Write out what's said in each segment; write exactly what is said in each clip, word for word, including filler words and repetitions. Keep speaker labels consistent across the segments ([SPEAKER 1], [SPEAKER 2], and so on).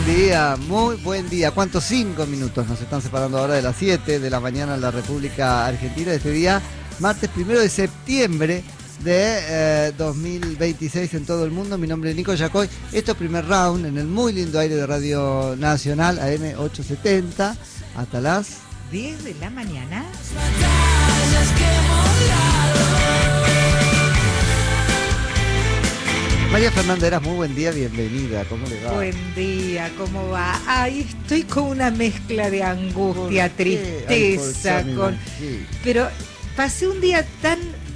[SPEAKER 1] buen día, muy buen día. ¿Cuántos? Cinco minutos nos están separando ahora de las siete de la mañana en la República Argentina de este día, martes primero de septiembre de eh, dos mil veintiséis en todo el mundo. Mi nombre es Nico Yacoy. Esto es primer round en el muy lindo aire de Radio Nacional, A M ochocientos setenta, hasta las
[SPEAKER 2] diez de la mañana.
[SPEAKER 1] María Fernanda Eras, muy buen día, bienvenida, ¿cómo le va?
[SPEAKER 2] Buen día, ¿cómo va? Ay, estoy con una mezcla de angustia, tristeza, Ay, con... Sí. Pero pasé un día tan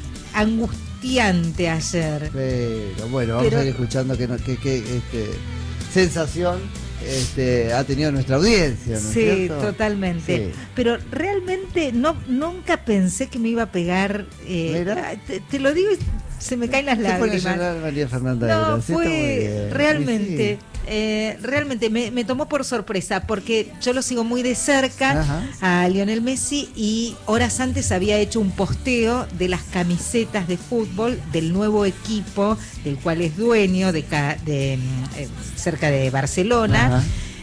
[SPEAKER 2] angustiante ayer.
[SPEAKER 1] Pero bueno, vamos Pero... a ir escuchando qué que, que, este, sensación este, ha tenido nuestra audiencia, ¿no es
[SPEAKER 2] Sí,
[SPEAKER 1] cierto?
[SPEAKER 2] Totalmente. Sí. Pero realmente no, nunca pensé que me iba a pegar. Eh, te, te lo digo, se me caen las lágrimas.
[SPEAKER 1] Se pone a llorar María Fernanda
[SPEAKER 2] No,
[SPEAKER 1] Eras.
[SPEAKER 2] fue realmente, sí. eh, realmente me, me tomó por sorpresa porque yo lo sigo muy de cerca. Ajá. A Lionel Messi, y horas antes había hecho un posteo de las camisetas de fútbol del nuevo equipo del cual es dueño de, de eh, cerca de Barcelona. Ajá.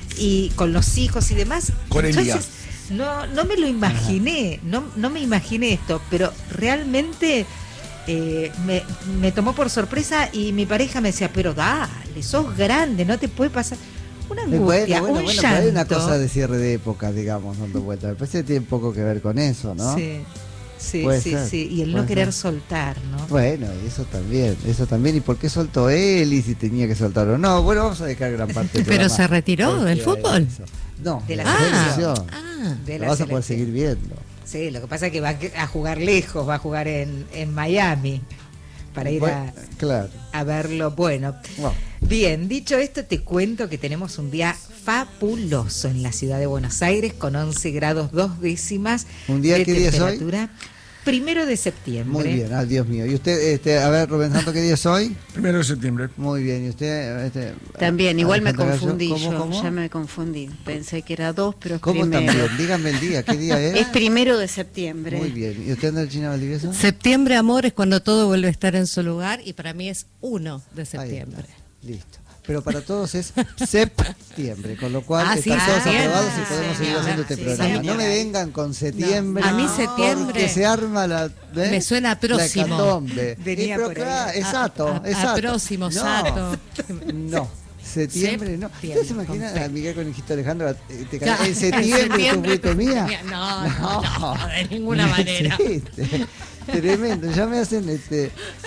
[SPEAKER 2] Y con los hijos y demás.
[SPEAKER 3] Con el día.
[SPEAKER 2] No, no me lo imaginé, no, no me imaginé esto, pero realmente eh, me, me tomó por sorpresa y mi pareja me decía, pero dale, sos grande, no te puede pasar. Una angustia,
[SPEAKER 1] bueno, bueno,
[SPEAKER 2] un
[SPEAKER 1] bueno,
[SPEAKER 2] llanto.
[SPEAKER 1] Pero hay una cosa de cierre de época, digamos, dando vuelta. Me parece que tiene poco que ver con eso, ¿no?
[SPEAKER 2] Sí, sí,
[SPEAKER 1] puede
[SPEAKER 2] sí,
[SPEAKER 1] ser,
[SPEAKER 2] sí. Y el no querer ser. soltar, ¿no?
[SPEAKER 1] Bueno, y eso también, eso también. ¿Y por qué soltó él? Y si tenía que soltar o no. Bueno, vamos a dejar gran parte del
[SPEAKER 4] Pero se retiró del fútbol.
[SPEAKER 1] No,
[SPEAKER 2] de la
[SPEAKER 1] selección.
[SPEAKER 2] Ah, de la
[SPEAKER 1] lo vas
[SPEAKER 2] selección.
[SPEAKER 1] a poder seguir viendo.
[SPEAKER 2] Sí, lo que pasa es que va a jugar lejos, va a jugar en, en Miami para ir
[SPEAKER 1] bueno,
[SPEAKER 2] a,
[SPEAKER 1] claro.
[SPEAKER 2] a verlo. Bueno, wow. Bien, dicho esto, te cuento que tenemos un día fabuloso en la ciudad de Buenos Aires con once grados dos décimas
[SPEAKER 1] ¿Un día
[SPEAKER 2] de
[SPEAKER 1] qué día
[SPEAKER 2] temperatura. Es hoy? Primero de septiembre.
[SPEAKER 1] Muy bien, ah, Dios mío. ¿Y usted, este, a ver, Rubén Santo, qué día es hoy?
[SPEAKER 3] Primero de septiembre.
[SPEAKER 1] Muy bien, ¿y usted? Este,
[SPEAKER 5] también, igual me confundí
[SPEAKER 1] ¿Cómo,
[SPEAKER 5] yo,
[SPEAKER 1] cómo?
[SPEAKER 5] ya me confundí. Pensé que era dos, pero es
[SPEAKER 1] ¿Cómo
[SPEAKER 5] primero.
[SPEAKER 1] también? Dígame el día, ¿qué día es?
[SPEAKER 5] Es primero de septiembre.
[SPEAKER 1] Muy bien. ¿Y usted, Andrechina Valdivieso?
[SPEAKER 4] Septiembre, amor, es cuando todo vuelve a estar en su lugar y para mí es uno de septiembre.
[SPEAKER 1] Listo. Pero para todos es septiembre, con lo cual
[SPEAKER 4] ah,
[SPEAKER 1] están
[SPEAKER 4] sí,
[SPEAKER 1] todos
[SPEAKER 4] ah,
[SPEAKER 1] aprobados
[SPEAKER 4] sí,
[SPEAKER 1] y podemos
[SPEAKER 4] sí,
[SPEAKER 1] seguir
[SPEAKER 4] sí,
[SPEAKER 1] haciendo
[SPEAKER 4] sí,
[SPEAKER 1] este
[SPEAKER 4] sí,
[SPEAKER 1] programa.
[SPEAKER 4] sí,
[SPEAKER 1] No me vengan con septiembre.
[SPEAKER 4] No, a mí septiembre
[SPEAKER 1] porque se arma la... ¿ves?
[SPEAKER 4] Me suena próximo.
[SPEAKER 1] La hecatombe.
[SPEAKER 2] Venía
[SPEAKER 1] eh, pero
[SPEAKER 2] por
[SPEAKER 1] claro,
[SPEAKER 2] ahí.
[SPEAKER 1] exacto,
[SPEAKER 4] a, a,
[SPEAKER 1] exacto.
[SPEAKER 4] A próximo,
[SPEAKER 1] no,
[SPEAKER 4] sato.
[SPEAKER 1] No. Septiembre, no. ¿Usted se imagina a Miguel con el hijito Alejandro? Te
[SPEAKER 4] ya,
[SPEAKER 1] en septiembre, ¿tú fuiste mía?
[SPEAKER 4] No, no, no, no, de ninguna manera.
[SPEAKER 1] Existe. Tremendo, ya me hacen este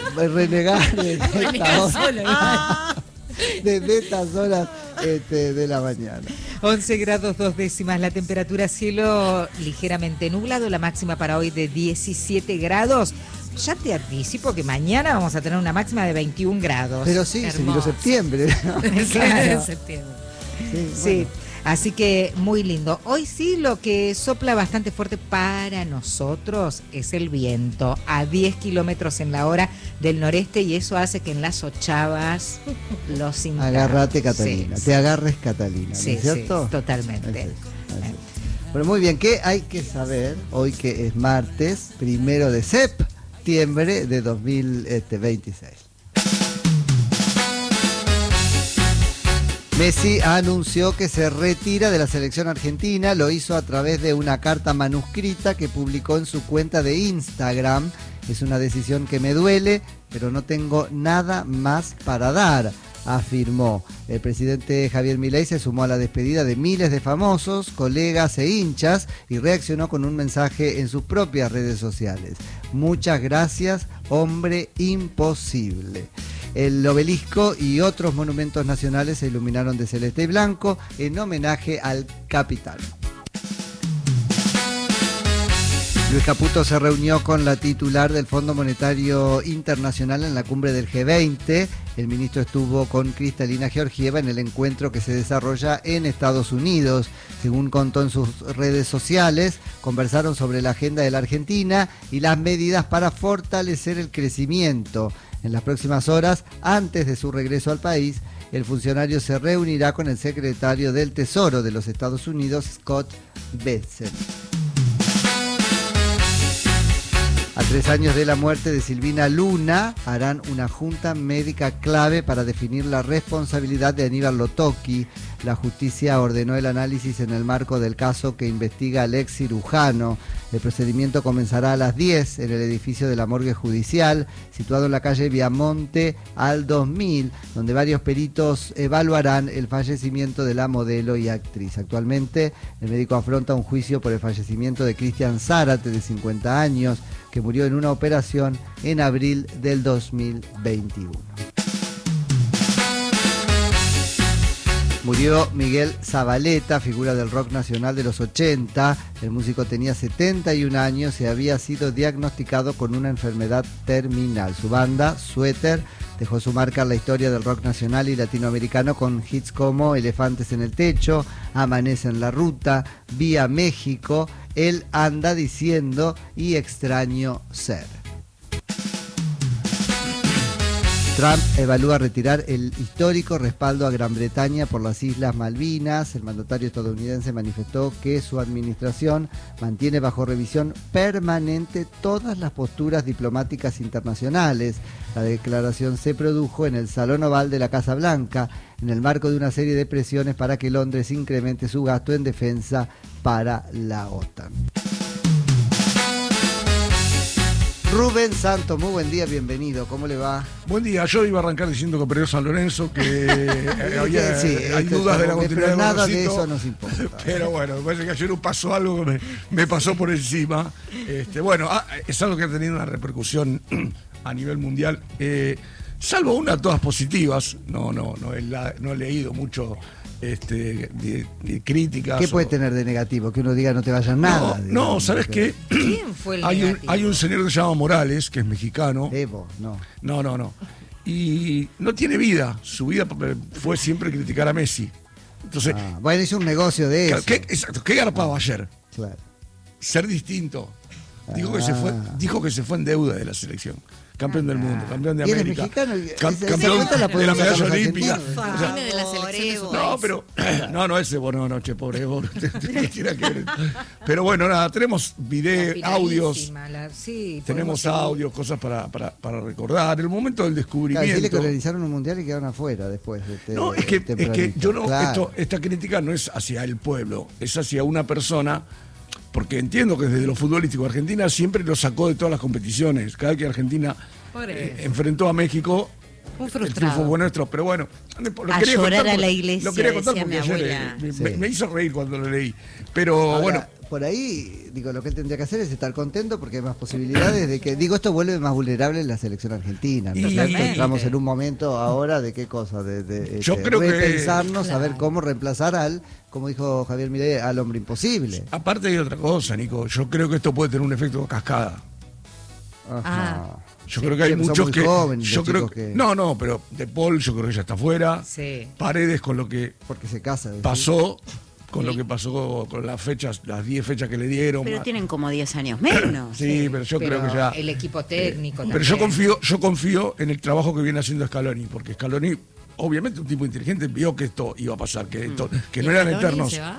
[SPEAKER 1] renegar de esta hora, desde estas horas este, de la mañana.
[SPEAKER 2] once grados dos décimas la temperatura, cielo ligeramente nublado, la máxima para hoy de diecisiete grados. Ya te anticipo que mañana vamos a tener una máxima de veintiún grados.
[SPEAKER 1] Pero sí, se vino septiembre, ¿no?
[SPEAKER 2] Claro.
[SPEAKER 4] septiembre.
[SPEAKER 2] Sí, sí. Bueno. Así que muy lindo. Hoy sí lo que sopla bastante fuerte para nosotros es el viento a diez kilómetros en la hora del noreste, y eso hace que en las ochavas los sintamos.
[SPEAKER 1] Agárrate, Catalina.
[SPEAKER 2] Sí,
[SPEAKER 1] Te agarres, Catalina, ¿no
[SPEAKER 2] sí,
[SPEAKER 1] es cierto?
[SPEAKER 2] Sí, totalmente.
[SPEAKER 1] Así es, así es. Bueno, muy bien. ¿Qué hay que saber hoy que es martes, primero de septiembre de dos mil veintiséis? Messi anunció que se retira de la selección argentina. Lo hizo a través de una carta manuscrita que publicó en su cuenta de Instagram. Es una decisión que me duele, pero no tengo nada más para dar, afirmó. El presidente Javier Milei se sumó a la despedida de miles de famosos, colegas e hinchas y reaccionó con un mensaje en sus propias redes sociales. Muchas gracias, hombre imposible. El obelisco y otros monumentos nacionales se iluminaron de celeste y blanco en homenaje al capitán. Luis Caputo se reunió con la titular del Fondo Monetario Internacional en la cumbre del G veinte. El ministro estuvo con Kristalina Georgieva en el encuentro que se desarrolla en Estados Unidos. Según contó en sus redes sociales, conversaron sobre la agenda de la Argentina y las medidas para fortalecer el crecimiento. En las próximas horas, antes de su regreso al país, el funcionario se reunirá con el secretario del Tesoro de los Estados Unidos, Scott Bessent. A tres años de la muerte de Silvina Luna, harán una junta médica clave para definir la responsabilidad de Aníbal Lotocchi. La justicia ordenó el análisis en el marco del caso que investiga al ex cirujano. El procedimiento comenzará a las diez en el edificio de la morgue judicial, situado en la calle Viamonte al dos mil, donde varios peritos evaluarán el fallecimiento de la modelo y actriz. Actualmente, el médico afronta un juicio por el fallecimiento de Cristian Zárate, de cincuenta años, que murió en una operación en abril del dos mil veintiuno. Murió Miguel Zavaleta, figura del rock nacional de los ochenta. El músico tenía setenta y un años y había sido diagnosticado con una enfermedad terminal. Su banda, Suéter, dejó su marca en la historia del rock nacional y latinoamericano con hits como Elefantes en el Techo, Amanece en la Ruta, Vía México, Él anda diciendo y Extraño Ser. Trump evalúa retirar el histórico respaldo a Gran Bretaña por las Islas Malvinas. El mandatario estadounidense manifestó que su administración mantiene bajo revisión permanente todas las posturas diplomáticas internacionales. La declaración se produjo en el Salón Oval de la Casa Blanca, en el marco de una serie de presiones para que Londres incremente su gasto en defensa para la OTAN. Rubén Santos, muy buen día, bienvenido, ¿cómo le va?
[SPEAKER 3] Buen día, yo iba a arrancar diciendo que perdió San Lorenzo, que había,
[SPEAKER 1] sí,
[SPEAKER 3] hay dudas de la continuidad
[SPEAKER 1] pero
[SPEAKER 3] de
[SPEAKER 1] nada de eso nos importa.
[SPEAKER 3] Pero bueno, me parece que ayer pasó algo que me, me pasó por encima. Este, bueno, ah, es algo que ha tenido una repercusión a nivel mundial, eh, salvo una, todas positivas. No, no, no he, no he leído mucho este, de, de críticas.
[SPEAKER 1] ¿Qué puede
[SPEAKER 3] o...
[SPEAKER 1] tener de negativo? Que uno diga no te vaya nada.
[SPEAKER 3] No,
[SPEAKER 1] digamos,
[SPEAKER 3] no, ¿sabes qué?
[SPEAKER 2] ¿Quién fue el
[SPEAKER 3] hay un,
[SPEAKER 2] negativo?
[SPEAKER 3] hay un señor que se llama Morales, que es mexicano.
[SPEAKER 1] Evo, no.
[SPEAKER 3] No, no, no. Y no tiene vida. Su vida fue siempre criticar a Messi. Entonces,
[SPEAKER 1] Ah, bueno, hizo un negocio de eso.
[SPEAKER 3] ¿qué, exacto, ¿qué garpaba ayer?
[SPEAKER 1] Claro.
[SPEAKER 3] Ser distinto. Dijo que se fue, dijo que se fue en deuda de la selección. Campeón del mundo, campeón de
[SPEAKER 1] ¿Y eres
[SPEAKER 3] América.
[SPEAKER 1] mexicano?
[SPEAKER 3] Cam-
[SPEAKER 1] Esa-
[SPEAKER 3] campeón
[SPEAKER 1] esa cuenta la
[SPEAKER 3] de la
[SPEAKER 1] podemos
[SPEAKER 3] medalla
[SPEAKER 1] sacar los
[SPEAKER 3] olímpica.
[SPEAKER 1] argentinos.
[SPEAKER 3] O sea,
[SPEAKER 4] Viene de la selección de su
[SPEAKER 3] no,
[SPEAKER 4] país.
[SPEAKER 3] pero. No, no, ese, bueno, no, che, pobre, pobre. No tiene que ver. Pero bueno, nada, tenemos video,
[SPEAKER 2] La
[SPEAKER 3] audios.
[SPEAKER 2] finalísima, la- sí,
[SPEAKER 3] Tenemos
[SPEAKER 2] podemos seguir.
[SPEAKER 3] audios, cosas para, para, para recordar. El momento del
[SPEAKER 1] Claro,
[SPEAKER 3] descubrimiento.
[SPEAKER 1] decirle que organizaron un mundial y quedaron afuera después. De este,
[SPEAKER 3] No, es que, es que
[SPEAKER 1] tempranito.
[SPEAKER 3] yo no,
[SPEAKER 1] Claro.
[SPEAKER 3] esto, esta crítica no es hacia el pueblo, es hacia una persona, porque entiendo que desde lo futbolístico Argentina siempre lo sacó de todas las competiciones. Cada vez que Argentina
[SPEAKER 2] Por
[SPEAKER 3] eh,
[SPEAKER 2] eso.
[SPEAKER 3] enfrentó a México,
[SPEAKER 4] Un
[SPEAKER 3] el
[SPEAKER 4] frustrado.
[SPEAKER 3] triunfo fue nuestro, pero bueno, lo
[SPEAKER 5] A
[SPEAKER 3] quería
[SPEAKER 5] llorar
[SPEAKER 3] contar
[SPEAKER 5] a la
[SPEAKER 3] porque-
[SPEAKER 5] iglesia,
[SPEAKER 3] lo quería contar
[SPEAKER 5] decía
[SPEAKER 3] porque
[SPEAKER 5] mi
[SPEAKER 3] ayer eh,
[SPEAKER 5] abuela.
[SPEAKER 3] me,
[SPEAKER 1] Sí.
[SPEAKER 3] me- me hizo reír cuando lo leí. Pero
[SPEAKER 1] Ahora,
[SPEAKER 3] bueno,
[SPEAKER 1] por ahí, digo, lo que él tendría que hacer es estar contento porque hay más posibilidades de que, digo, esto vuelve más vulnerable en la selección argentina. ¿no?
[SPEAKER 3] Y-
[SPEAKER 1] Ya
[SPEAKER 2] Totalmente.
[SPEAKER 1] entramos en un momento ahora de qué cosa, de, de
[SPEAKER 3] Yo
[SPEAKER 1] este,
[SPEAKER 3] creo que-
[SPEAKER 1] repensarnos, a ver
[SPEAKER 4] Claro.
[SPEAKER 1] cómo reemplazar al, como dijo Javier Milei, al hombre imposible.
[SPEAKER 3] aparte hay otra cosa, Nico, yo creo que esto puede tener un efecto cascada.
[SPEAKER 1] Ajá.
[SPEAKER 4] Ah.
[SPEAKER 3] Yo creo que hay
[SPEAKER 1] Sí, son
[SPEAKER 3] muchos
[SPEAKER 1] muy
[SPEAKER 3] que,
[SPEAKER 1] jóvenes,
[SPEAKER 3] yo
[SPEAKER 1] los
[SPEAKER 3] creo
[SPEAKER 1] chicos
[SPEAKER 3] que,
[SPEAKER 1] que-
[SPEAKER 3] no, no, pero De Paul yo creo que ya está fuera.
[SPEAKER 2] Sí.
[SPEAKER 3] Paredes con lo que
[SPEAKER 1] Porque se casa. ¿decís?
[SPEAKER 3] pasó, con lo que pasó con las fechas, las diez fechas que le dieron.
[SPEAKER 5] Pero
[SPEAKER 3] más-
[SPEAKER 5] tienen como diez años menos.
[SPEAKER 3] Sí, pero yo creo que ya.
[SPEAKER 2] El equipo técnico
[SPEAKER 3] Pero
[SPEAKER 2] también.
[SPEAKER 3] yo confío, yo confío en el trabajo que viene haciendo Scaloni, porque Scaloni, obviamente un tipo inteligente, vio que esto iba a pasar, que, esto- que no
[SPEAKER 4] ¿Y
[SPEAKER 3] eran
[SPEAKER 4] Scaloni
[SPEAKER 3] eternos.
[SPEAKER 4] se va?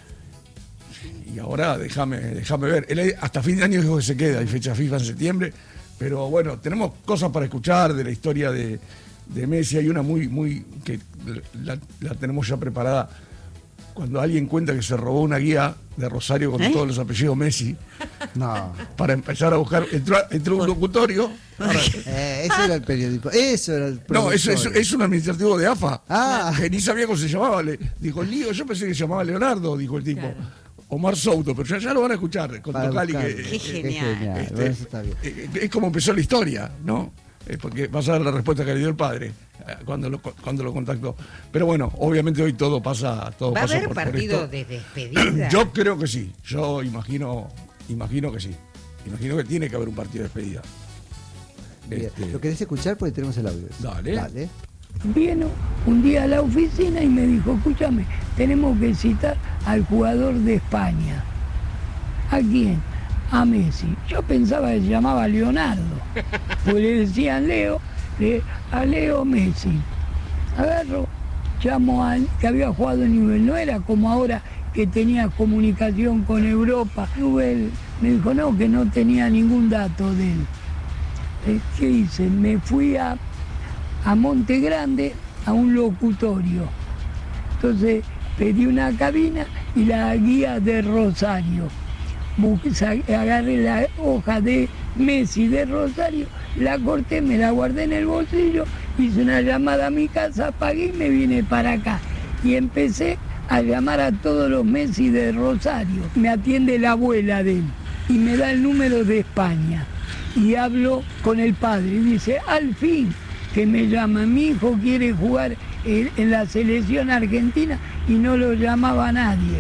[SPEAKER 3] Y ahora déjame, déjame ver. Él hasta fin de año dijo que se queda, hay fecha FIFA en septiembre. Pero bueno, tenemos cosas para escuchar de la historia de, de Messi. Hay una muy, muy, que la, la tenemos ya preparada. Cuando alguien cuenta que se robó una guía de Rosario con
[SPEAKER 5] ¿Eh?
[SPEAKER 3] todos los apellidos Messi,
[SPEAKER 1] No.
[SPEAKER 3] para empezar a buscar, entró, entró un locutorio. para-
[SPEAKER 1] Eh, eso era el periodismo. Eso era el
[SPEAKER 3] no, es, es,
[SPEAKER 1] productor.
[SPEAKER 3] es un administrativo de A F A.
[SPEAKER 1] Ah.
[SPEAKER 3] Que ni sabía cómo se llamaba. Le, dijo, Lío, yo pensé que se llamaba Leonardo, dijo el tipo.
[SPEAKER 4] Claro.
[SPEAKER 3] Omar Souto, pero ya, ya lo van a escuchar con
[SPEAKER 1] Para
[SPEAKER 3] Tocali.
[SPEAKER 1] buscarlo.
[SPEAKER 3] Que,
[SPEAKER 5] Qué
[SPEAKER 3] eh,
[SPEAKER 5] genial.
[SPEAKER 3] este,
[SPEAKER 1] Bueno, eso está bien.
[SPEAKER 3] eh, es como empezó la historia, ¿no? Eh, porque vas a dar la respuesta que le dio el padre eh, cuando lo, cuando lo contactó. Pero bueno, obviamente hoy todo pasa, todo
[SPEAKER 2] ¿Va a
[SPEAKER 3] pasa
[SPEAKER 2] haber
[SPEAKER 3] por, por
[SPEAKER 2] partido
[SPEAKER 3] esto.
[SPEAKER 2] de despedida?
[SPEAKER 3] Yo creo que sí. Yo imagino, imagino que sí. Imagino que tiene que haber un partido de despedida.
[SPEAKER 1] Bien.
[SPEAKER 3] Este,
[SPEAKER 1] ¿Lo querés escuchar? Porque tenemos el audio.
[SPEAKER 3] Dale.
[SPEAKER 1] Dale.
[SPEAKER 6] Vino un día a la oficina y me dijo, escúchame, tenemos que citar al jugador de España. ¿A quién? A Messi. Yo pensaba que se llamaba Leonardo, pues le decían Leo, le- a Leo Messi. Agarro, llamo al que había jugado en Newell, no era como ahora que tenía comunicación con Europa. Newell me dijo, no, que no tenía ningún dato de él. Eh, ¿Qué hice? Me fui a, a Monte Grande a un locutorio. Entonces pedí una cabina y la guía de Rosario. Agarré la hoja de Messi de Rosario, la corté, me la guardé en el bolsillo, hice una llamada a mi casa, pagué y me vine para acá. Y empecé a llamar a todos los Messi de Rosario. Me atiende la abuela de él y me da el número de España. Y hablo con el padre y dice, al fin que me llama, mi hijo quiere jugar en, en la selección argentina y no lo llamaba nadie.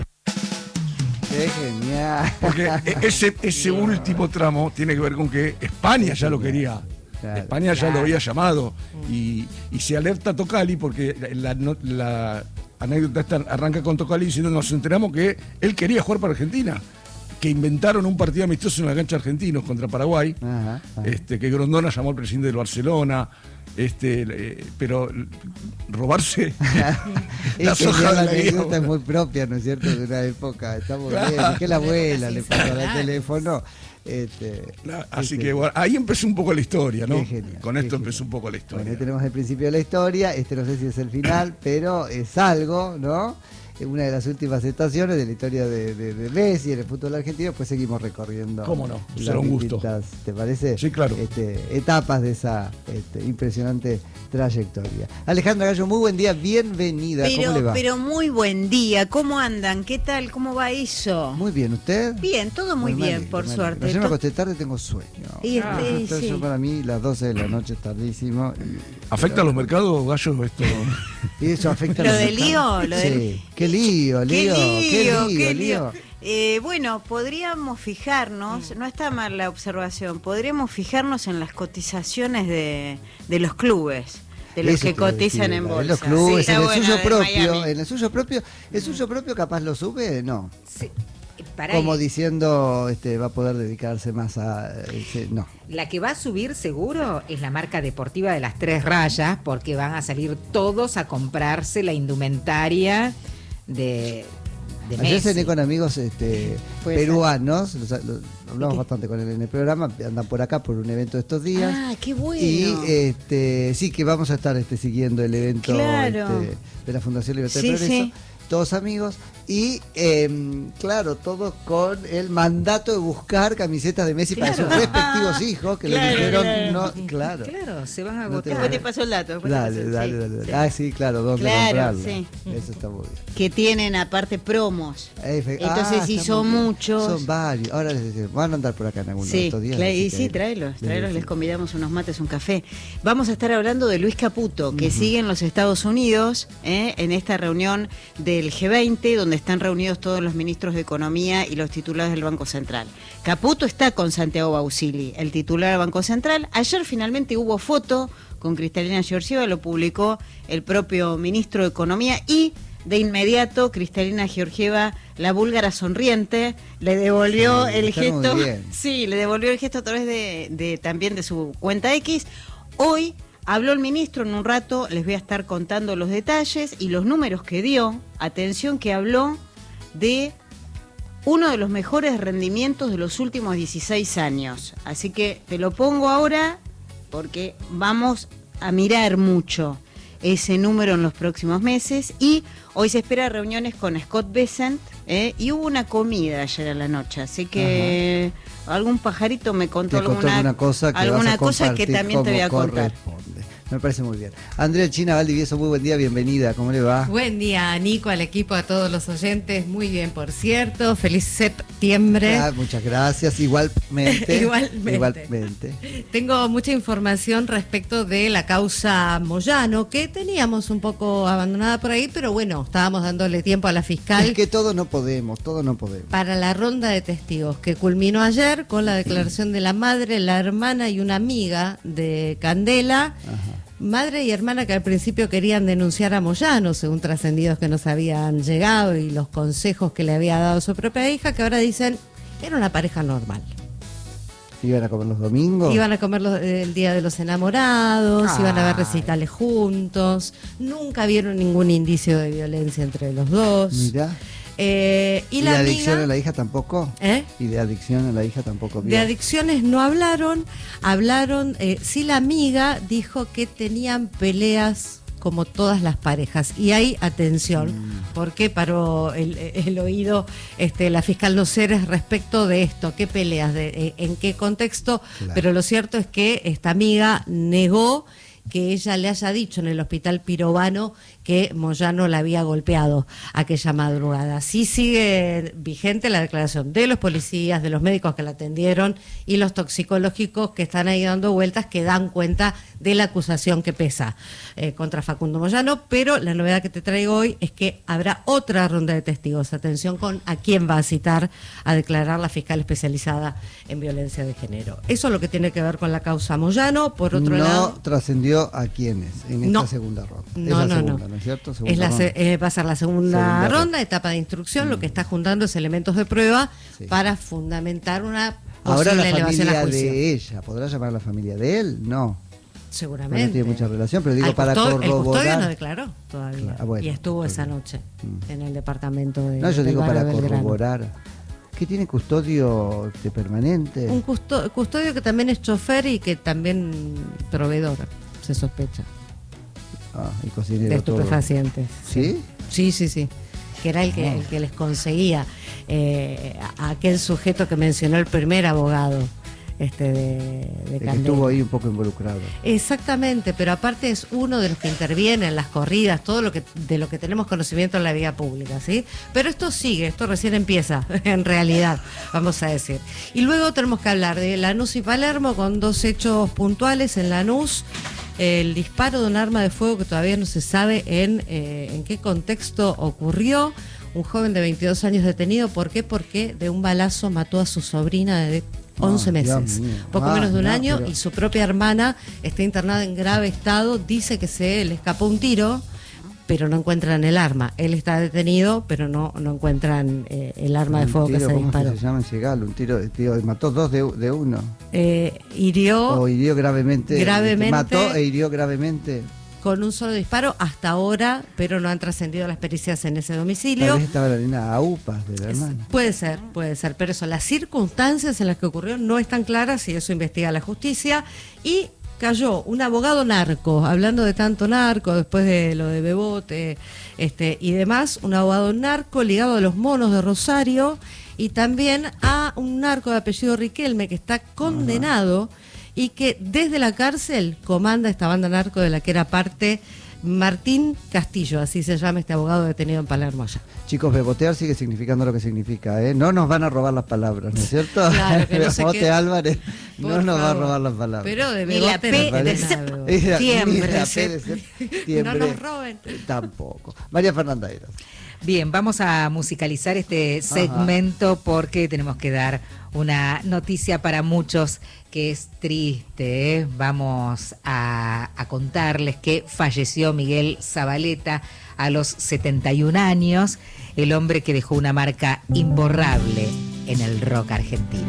[SPEAKER 1] ¡Qué genial!
[SPEAKER 3] Porque ese, ese último tramo tiene que ver con que España ya lo quería. Claro, España ya claro. lo había llamado. Y, y se alerta a Tocali porque la, la, la anécdota esta arranca con Tocali diciendo nos enteramos que él quería jugar para Argentina. Que inventaron un partido amistoso en la cancha argentinos contra Paraguay, ajá, ajá. Este, que Grondona llamó al presidente del Barcelona, este, eh, pero robarse
[SPEAKER 1] las hojas de la anécdota es muy propia, ¿no es cierto?, de una época. Estamos claro. bien, es que la abuela le puso al teléfono. Este,
[SPEAKER 3] Así
[SPEAKER 1] este,
[SPEAKER 3] que bueno, ahí empezó un poco la historia, ¿no?
[SPEAKER 1] Genial,
[SPEAKER 3] Con esto
[SPEAKER 1] genial.
[SPEAKER 3] empezó un poco la historia.
[SPEAKER 1] Bueno, ahí tenemos el principio de la historia, este no sé si es el final, pero es algo, ¿no? Una de las últimas estaciones de la historia de, de, de Messi en el fútbol argentino, pues seguimos recorriendo.
[SPEAKER 3] ¿Cómo no? Será un gusto.
[SPEAKER 1] ¿Te parece?
[SPEAKER 3] Sí, claro.
[SPEAKER 1] Este, etapas de esa este, impresionante trayectoria. Alejandra Gallo, muy buen día, bienvenida.
[SPEAKER 5] Pero,
[SPEAKER 1] ¿Cómo le va?
[SPEAKER 5] Pero muy buen día, ¿cómo andan? ¿Qué tal? ¿Cómo va eso?
[SPEAKER 1] Muy bien, ¿usted?
[SPEAKER 5] Bien, todo muy
[SPEAKER 1] Bueno,
[SPEAKER 5] bien,
[SPEAKER 1] mal,
[SPEAKER 5] por
[SPEAKER 1] mal.
[SPEAKER 5] suerte.
[SPEAKER 1] Ayer me acosté tarde, tengo sueño.
[SPEAKER 5] Y
[SPEAKER 1] ah,
[SPEAKER 5] este,
[SPEAKER 1] entonces
[SPEAKER 5] sí.
[SPEAKER 1] yo para mí las doce de la noche es tardísimo. Y,
[SPEAKER 3] ¿Afecta
[SPEAKER 1] pero,
[SPEAKER 3] a los mercados, Gallo, esto?
[SPEAKER 1] Y eso afecta
[SPEAKER 5] ¿Lo
[SPEAKER 1] a los
[SPEAKER 5] del lío? ¿Lo
[SPEAKER 1] sí,
[SPEAKER 5] del...
[SPEAKER 1] qué lío, lío.
[SPEAKER 5] Qué lío,
[SPEAKER 1] qué lío,
[SPEAKER 5] qué
[SPEAKER 1] lío.
[SPEAKER 5] lío. Eh, bueno, podríamos fijarnos, no está mal la observación, podríamos fijarnos en las cotizaciones de, de los clubes, de los
[SPEAKER 1] Eso
[SPEAKER 5] que cotizan
[SPEAKER 1] decir,
[SPEAKER 5] en bolsa.
[SPEAKER 1] En los clubes,
[SPEAKER 5] Sí,
[SPEAKER 1] en el
[SPEAKER 5] bueno,
[SPEAKER 1] suyo
[SPEAKER 5] de
[SPEAKER 1] propio,
[SPEAKER 5] Miami.
[SPEAKER 1] en el suyo propio, el suyo propio capaz lo sube, no.
[SPEAKER 2] Sí. Para
[SPEAKER 1] Como
[SPEAKER 2] ahí.
[SPEAKER 1] diciendo, este, va a poder dedicarse más a, ese, no.
[SPEAKER 2] La que va a subir seguro es la marca deportiva de las tres rayas, porque van a salir todos a comprarse la indumentaria de, de
[SPEAKER 1] Ayer
[SPEAKER 2] Messi.
[SPEAKER 1] cené con amigos este,
[SPEAKER 2] Puede
[SPEAKER 1] peruanos, los, los, hablamos
[SPEAKER 2] ¿Qué?
[SPEAKER 1] bastante con él en el programa, andan por acá por un evento de estos días.
[SPEAKER 5] Ah, qué bueno.
[SPEAKER 1] Y este, sí, que vamos a estar este, siguiendo el evento
[SPEAKER 5] Claro.
[SPEAKER 1] este, de la Fundación Libertad
[SPEAKER 5] Sí,
[SPEAKER 1] y Progreso.
[SPEAKER 5] sí.
[SPEAKER 1] Todos amigos y eh, claro, todos con el mandato de buscar camisetas de Messi
[SPEAKER 2] Claro.
[SPEAKER 1] para sus respectivos hijos que
[SPEAKER 5] Claro,
[SPEAKER 1] le dijeron
[SPEAKER 5] claro.
[SPEAKER 1] no, claro.
[SPEAKER 2] Claro, se van a
[SPEAKER 1] No te
[SPEAKER 2] agotar.
[SPEAKER 5] Después te paso el dato. después te
[SPEAKER 1] Dale,
[SPEAKER 5] paso-
[SPEAKER 1] dale,
[SPEAKER 5] sí,
[SPEAKER 1] dale,
[SPEAKER 5] sí.
[SPEAKER 1] Ah, sí, claro, dónde
[SPEAKER 5] Claro,
[SPEAKER 1] comprarlo.
[SPEAKER 5] sí.
[SPEAKER 1] Eso está muy bien.
[SPEAKER 5] Que tienen aparte promos.
[SPEAKER 1] Efe-
[SPEAKER 5] Entonces,
[SPEAKER 1] ah,
[SPEAKER 5] si
[SPEAKER 1] está
[SPEAKER 5] son
[SPEAKER 1] muy bien.
[SPEAKER 5] muchos.
[SPEAKER 1] Son varios. Ahora les decimos, van a andar por acá en algunos de
[SPEAKER 5] Sí,
[SPEAKER 1] estos días.
[SPEAKER 5] cla-
[SPEAKER 1] así
[SPEAKER 5] y
[SPEAKER 1] que
[SPEAKER 5] sí, tráelos,
[SPEAKER 1] les
[SPEAKER 5] tráelos, les
[SPEAKER 1] decimos.
[SPEAKER 5] convidamos unos mates, un café. Vamos a estar hablando de Luis Caputo, que sigue en los Estados Unidos, ¿eh? en esta reunión del G veinte, donde están reunidos todos los ministros de Economía y los titulares del Banco Central. Caputo está con Santiago Bausili, el titular del Banco Central. Ayer finalmente hubo foto con Cristalina Georgieva, lo publicó el propio ministro de Economía y de inmediato Cristalina Georgieva, la búlgara sonriente, le devolvió
[SPEAKER 1] Sí,
[SPEAKER 5] el
[SPEAKER 1] está muy
[SPEAKER 5] gesto.
[SPEAKER 1] bien.
[SPEAKER 5] Sí, le devolvió el gesto a través de, de también de su cuenta X. Hoy habló el ministro, en un rato les voy a estar contando los detalles y los números que dio. Atención que habló de uno de los mejores rendimientos de los últimos dieciséis años. Así que te lo pongo ahora porque vamos a mirar mucho ese número en los próximos meses y hoy se espera reuniones con Scott Bessent ¿eh? y hubo una comida ayer a la noche, así que Ajá. algún pajarito me contó,
[SPEAKER 1] Te contó
[SPEAKER 5] alguna,
[SPEAKER 1] alguna cosa que,
[SPEAKER 5] alguna
[SPEAKER 1] vas a
[SPEAKER 5] cosa que
[SPEAKER 1] compartir
[SPEAKER 5] también te voy a
[SPEAKER 1] como
[SPEAKER 5] contar.
[SPEAKER 1] corresponde. Me parece muy bien. Andrea China Valdivieso, muy buen día, bienvenida, ¿cómo le va?
[SPEAKER 4] Buen día, Nico, al equipo, a todos los oyentes. Muy bien, por cierto. Feliz septiembre.
[SPEAKER 1] Ah, muchas gracias, igualmente.
[SPEAKER 4] Igualmente.
[SPEAKER 1] Igualmente.
[SPEAKER 4] Tengo mucha información respecto de la causa Moyano, que teníamos un poco abandonada por ahí, pero bueno, estábamos dándole tiempo a la fiscal.
[SPEAKER 1] Es que todo no podemos, todo no podemos.
[SPEAKER 4] Para la ronda de testigos, que culminó ayer con la declaración de la madre, la hermana y una amiga de Candela.
[SPEAKER 1] Ajá.
[SPEAKER 4] Madre y hermana que al principio querían denunciar a Moyano, según trascendidos que nos habían llegado y los consejos que le había dado su propia hija, que ahora dicen, era una pareja normal.
[SPEAKER 1] ¿Iban a comer los domingos?
[SPEAKER 4] Iban a comer los- el Día de los Enamorados,
[SPEAKER 1] Ay.
[SPEAKER 4] iban a ver recitales juntos, nunca vieron ningún indicio de violencia entre los dos.
[SPEAKER 1] Mirá.
[SPEAKER 4] Eh, y
[SPEAKER 1] ¿Y
[SPEAKER 4] la
[SPEAKER 1] de
[SPEAKER 4] amiga,
[SPEAKER 1] adicción a la hija tampoco?
[SPEAKER 4] ¿eh?
[SPEAKER 1] ¿Y de adicción a la hija tampoco?
[SPEAKER 4] De
[SPEAKER 1] vio?
[SPEAKER 4] adicciones no hablaron, hablaron, eh, sí la amiga dijo que tenían peleas como todas las parejas. Y hay atención, mm. porque paró el, el oído este, la fiscal Noceres respecto de esto, qué peleas, de, en qué contexto, claro. Pero lo cierto es que esta amiga negó que ella le haya dicho en el hospital Pirovano que Moyano la había golpeado aquella madrugada. Sí sigue vigente la declaración de los policías, de los médicos que la atendieron y los toxicológicos que están ahí dando vueltas, que dan cuenta de la acusación que pesa eh, contra Facundo Moyano, pero la novedad que te traigo hoy es que habrá otra ronda de testigos. Atención con a quién va a citar a declarar la fiscal especializada en violencia de género. Eso es lo que tiene que ver con la causa Moyano. Por otro
[SPEAKER 1] no
[SPEAKER 4] lado...
[SPEAKER 1] No trascendió a quiénes en esta
[SPEAKER 4] no,
[SPEAKER 1] segunda ronda.
[SPEAKER 4] No,
[SPEAKER 1] es la
[SPEAKER 4] no,
[SPEAKER 1] segunda,
[SPEAKER 4] no.
[SPEAKER 1] ¿no es cierto?
[SPEAKER 4] Es la se, eh, va a ser la segunda, segunda ronda, ronda, etapa de instrucción. Mm. Lo que está juntando es elementos de prueba sí. para fundamentar una
[SPEAKER 1] Ahora
[SPEAKER 4] posible
[SPEAKER 1] la
[SPEAKER 4] elevación a
[SPEAKER 1] familia
[SPEAKER 4] juicio.
[SPEAKER 1] De ella, ¿podrá llamar a la familia de él? No.
[SPEAKER 4] Seguramente.
[SPEAKER 1] No tiene mucha relación, pero digo
[SPEAKER 4] Al
[SPEAKER 1] para
[SPEAKER 4] custodio,
[SPEAKER 1] corroborar.
[SPEAKER 4] El custodio no declaró todavía. Ah, bueno, y estuvo
[SPEAKER 1] custodio.
[SPEAKER 4] esa noche mm. en el departamento de
[SPEAKER 1] No, yo digo para
[SPEAKER 4] Belgrano.
[SPEAKER 1] corroborar. ¿Qué tiene custodio de permanente?
[SPEAKER 4] Un custodio, custodio que también es chofer y que también proveedor, se sospecha.
[SPEAKER 1] Ah, y cocinero.
[SPEAKER 4] De estupefacientes.
[SPEAKER 1] ¿Sí?
[SPEAKER 4] Sí, sí, sí. Que era el que, el que les conseguía eh, a aquel sujeto que mencionó el primer abogado este de, de
[SPEAKER 1] que estuvo ahí un poco involucrado.
[SPEAKER 4] Exactamente, pero aparte es uno de los que interviene en las corridas, todo lo que de lo que tenemos conocimiento en la vía pública, ¿sí? Pero esto sigue, esto recién empieza, en realidad, vamos a decir. Y luego tenemos que hablar de Lanús y Palermo con dos hechos puntuales. En Lanús, el disparo de un arma de fuego que todavía no se sabe en, eh, en qué contexto ocurrió. Un joven de veintidós años detenido. ¿Por qué? Porque de un balazo mató a su sobrina de once meses, poco ah, menos de un no, año, pero... y su propia hermana está internada en grave estado. Dice que se le escapó un tiro, pero no encuentran el arma. Él está detenido, pero no, no encuentran eh, el arma de fuego
[SPEAKER 1] tiro,
[SPEAKER 4] que se
[SPEAKER 1] ¿cómo
[SPEAKER 4] disparó.
[SPEAKER 1] Se llama en Segal? Un tiro, tiro, mató dos de, de uno.
[SPEAKER 4] Eh, hirió.
[SPEAKER 1] O hirió gravemente.
[SPEAKER 4] Gravemente.
[SPEAKER 1] Mató e hirió gravemente.
[SPEAKER 4] Con un solo disparo hasta ahora, pero no han trascendido las pericias en ese domicilio.
[SPEAKER 1] Tal vez estaba la nena a upas de la hermana.
[SPEAKER 4] Puede ser, puede ser, pero eso, las circunstancias en las que ocurrió no están claras y eso investiga la justicia. Y cayó un abogado narco, hablando de tanto narco, después de lo de Bebote este, y demás, un abogado narco ligado a los monos de Rosario y también a un narco de apellido Riquelme que está condenado. Ajá. Y que desde la cárcel comanda esta banda narco de la que era parte Martín Castillo, así se llama este abogado detenido en Palermo allá.
[SPEAKER 1] Chicos, bebotear sigue significando lo que significa, ¿eh? No nos van a robar las palabras, ¿no es cierto?
[SPEAKER 4] Claro, que no se
[SPEAKER 1] Bebote
[SPEAKER 4] quede...
[SPEAKER 1] Álvarez
[SPEAKER 4] Por
[SPEAKER 1] no nos
[SPEAKER 4] favor.
[SPEAKER 1] va a robar las palabras.
[SPEAKER 4] Pero de
[SPEAKER 5] Ni la
[SPEAKER 4] Bebote
[SPEAKER 5] P
[SPEAKER 4] no
[SPEAKER 5] de
[SPEAKER 4] septiembre. No nos roben.
[SPEAKER 1] Tampoco. María Fernanda Eras.
[SPEAKER 2] Bien, vamos a musicalizar este segmento Ajá. porque tenemos que dar una noticia para muchos que es triste, ¿eh? Vamos a, a contarles que falleció Miguel Zabaleta a los setenta y un años, el hombre que dejó una marca imborrable en el rock argentino.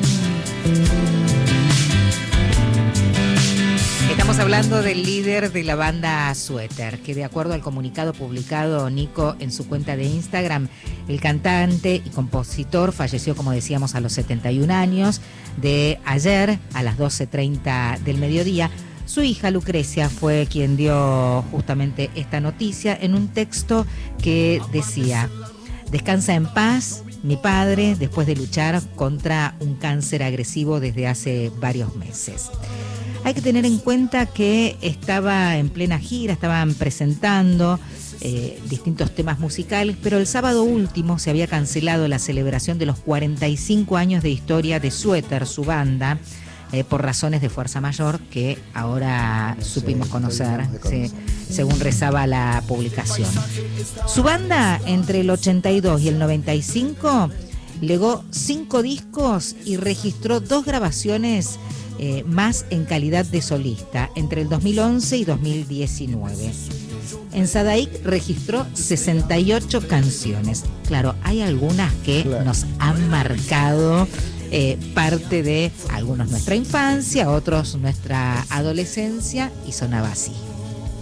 [SPEAKER 2] Estamos hablando del líder de la banda Suéter, que de acuerdo al comunicado publicado Nico en su cuenta de Instagram, el cantante y compositor falleció, como decíamos, a los setenta y un años. De ayer a las doce treinta del mediodía, su hija Lucrecia fue quien dio justamente esta noticia en un texto que decía: descansa en paz, mi padre, después de luchar contra un cáncer agresivo desde hace varios meses. Hay que tener en cuenta que estaba en plena gira, estaban presentando eh, distintos temas musicales, pero el sábado último se había cancelado la celebración de los cuarenta y cinco años de historia de Suéter, su banda, eh, por razones de fuerza mayor que ahora no sé, supimos conocer, sí, según rezaba la publicación. Su banda, entre el ochenta y dos y el noventa y cinco, legó cinco discos y registró dos grabaciones Eh, más en calidad de solista entre el dos mil once y dos mil diecinueve. En Sadaic registró sesenta y ocho canciones. Claro, hay algunas que claro. nos han marcado eh, parte de algunos nuestra infancia, otros nuestra adolescencia, y sonaba así.